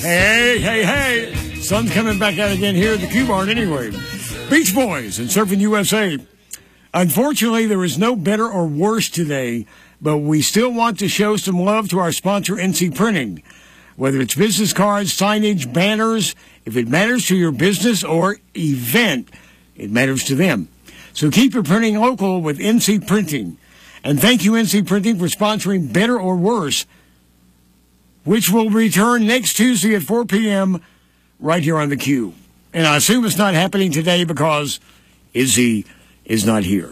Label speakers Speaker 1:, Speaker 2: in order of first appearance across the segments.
Speaker 1: Hey. Sun's coming back out again here at the Q Barn anyway. Beach Boys and Surfing USA. Unfortunately, there is no better or worse today, but we still want to show some love to our sponsor, NC Printing. Whether it's business cards, signage, banners, if it matters to your business or event, it matters to them. So keep your printing local with NC Printing. And thank you, NC Printing, for sponsoring Better or Worse, which will return next Tuesday at 4 p.m. right here on the Q. And I assume it's not happening today because Izzy is not here.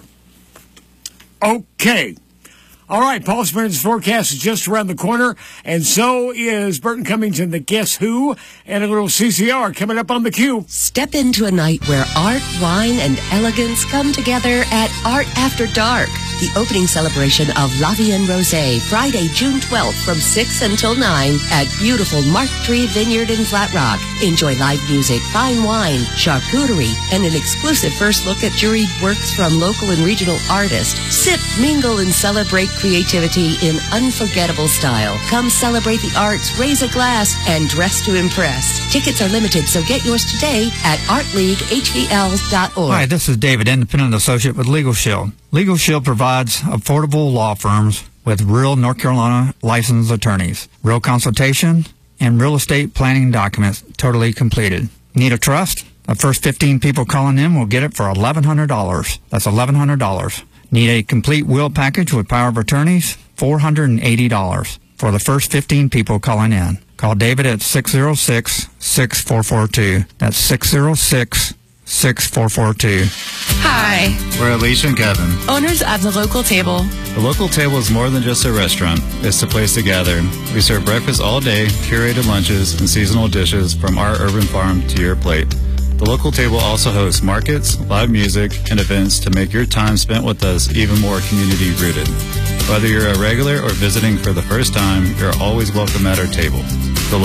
Speaker 1: Okay. All right, Paul Smearns' forecast is just around the corner, and so is Burton Cummington, the Guess Who, and a little CCR coming up on the Q.
Speaker 2: Step into a night where art, wine, and elegance come together at Art After Dark, the opening celebration of La Vie en Rosé, Friday, June 12th from 6 until 9 at beautiful Mark Tree Vineyard in Flat Rock. Enjoy live music, fine wine, charcuterie, and an exclusive first look at juried works from local and regional artists. Sip, mingle, and celebrate creativity in unforgettable style. Come celebrate the arts, raise a glass, and dress to impress. Tickets are limited, so get yours today at artleaguehvl.org.
Speaker 3: Hi, this is David, independent associate with Legal Shield. Legal Shield provides affordable law firms with real North Carolina licensed attorneys, real consultation, and real estate planning documents totally completed. Need a trust? The first 15 people calling in will get it for $1,100. That's $1,100. Need a complete will package with power of attorneys? $480 for the first 15 people calling in. Call David at 606-6442. That's 606-6442.
Speaker 4: Hi.
Speaker 5: We're Alicia and Kevin,
Speaker 4: Owners of the Local Table.
Speaker 5: The Local Table is more than just a restaurant. It's a place to gather. We serve breakfast all day, curated lunches, and seasonal dishes from our urban farm to your plate. The Local Table also hosts markets, live music, and events to make your time spent with us even more community-rooted. Whether you're a regular or visiting for the first time, you're always welcome at our table.